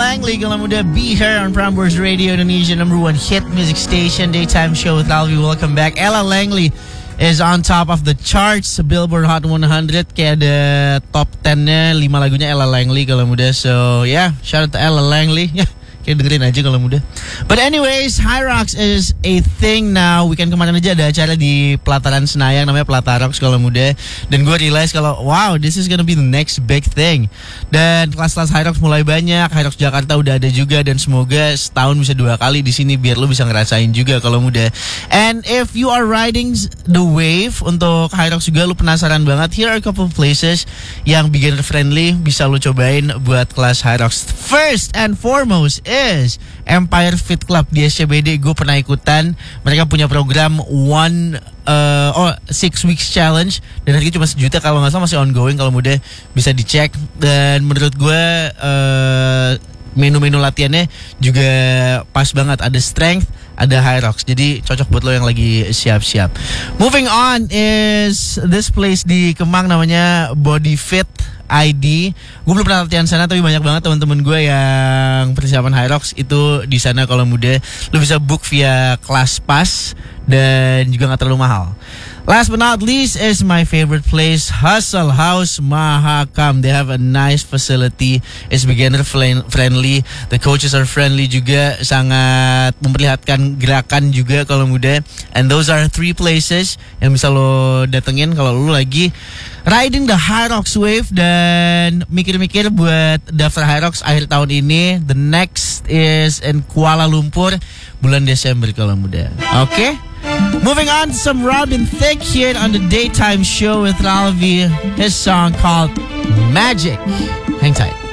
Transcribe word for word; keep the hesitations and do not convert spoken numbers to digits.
Langley kalau muda, Be Here on Prambors Radio Indonesia, number one hit music station, daytime show with Alvi. Welcome back. Ella Langley is on top of the charts, Billboard Hot one hundred. Kayak ada top ten-nya, lima lagunya Ella Langley kalau muda. So yeah, shout out to Ella Langley. Yeah, kayak dengerin aja kalau muda. But anyways, Hyrox is a thing now. Weekend kemarin aja ada acara di pelataran Senayan namanya Platarox kalau muda. Dan gue realize kalau wow, this is gonna be the next big thing. Dan kelas-kelas Hyrox mulai banyak. Hyrox Jakarta udah ada juga. Dan semoga setahun bisa dua kali di sini biar lo bisa ngerasain juga kalau muda. And if you are riding the wave untuk Hyrox juga, lo penasaran banget, here are a couple of places yang beginner friendly bisa lo cobain buat kelas Hyrox. First and foremost is Empire Fit Club di S C B D. Gue pernah ikutan. Mereka punya program one uh, oh six weeks challenge dan harganya cuma sejuta kalau nggak salah, masih ongoing kalau muda, bisa dicek. Dan menurut gue uh, menu-menu latihannya juga pas banget. Ada strength, ada Hyrox, jadi cocok buat lo yang lagi siap-siap. Moving on is this place di Kemang namanya Body Fit I D. Gue belum pernah latihan sana, tapi banyak banget teman-teman gue yang persiapan Hyrox itu di sana kalau muda. Lo bisa book via kelas pass dan juga nggak terlalu mahal. Last but not least is my favorite place, Hustle House Mahakam. They have a nice facility. It's beginner friendly. The coaches are friendly juga, sangat memperlihatkan gerakan juga kalau muda. And those are three places yang bisa lo datengin kalau lo lagi riding the Hyrox wave dan mikir-mikir buat daftar Hyrox akhir tahun ini. The next is in Kuala Lumpur bulan Desember kalau muda. Oke? Okay? Moving on to some Robin Thicke here on the daytime show with Ralvi. His song called Magic. Hang tight.